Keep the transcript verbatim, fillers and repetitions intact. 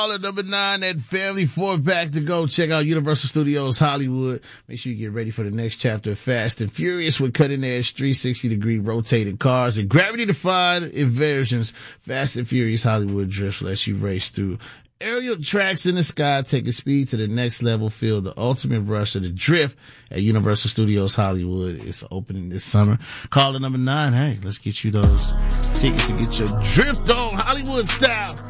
Caller number nine, that family four back to go. Check out Universal Studios Hollywood. Make sure you get ready for the next chapter of Fast and Furious with cutting edge three sixty degree rotating cars and gravity defying inversions. Fast and Furious Hollywood Drift lets you race through aerial tracks in the sky, taking speed to the next level. Feel the ultimate rush of the drift at Universal Studios Hollywood. It's opening this summer. Caller number nine. Hey, let's get you those tickets to get your drift on Hollywood style.